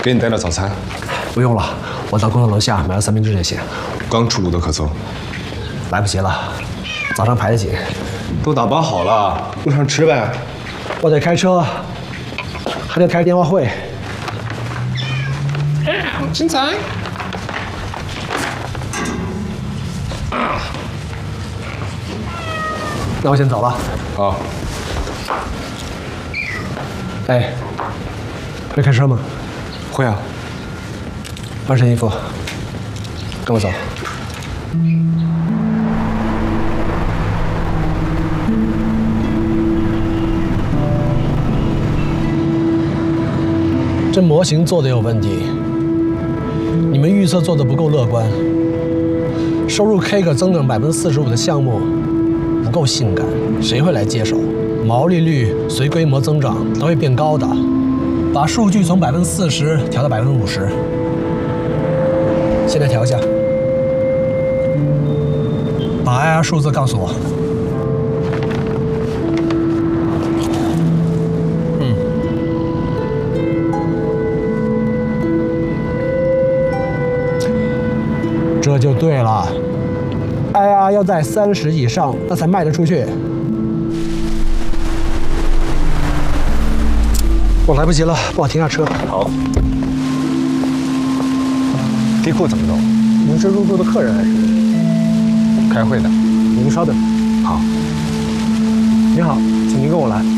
给你带了早餐。 不用了，我到工厂楼下买了三明治就行。 刚出炉的可颂。 来不及了，早上排得紧。 都打包好了，路上吃呗。 我得开车，还得开电话会。 好精彩！ 那我先走了。 好。 哎，会开车吗？ 会啊。 换身衣服，跟我走。这模型做的有问题，你们预测做的不够乐观。收入 K 个增长45%的项目不够性感，谁会来接手？毛利率随规模增长都会变高的，把数据从40%调到50%。现在调一下，把 IR 数字告诉我。这就对了 ，IR 要在30以上，那才卖得出去。我来不及了，帮我停下车。 好。地库怎么弄？ 您是入住的客人还是？ 开会的。 您稍等。 好。 您好，请您跟我来。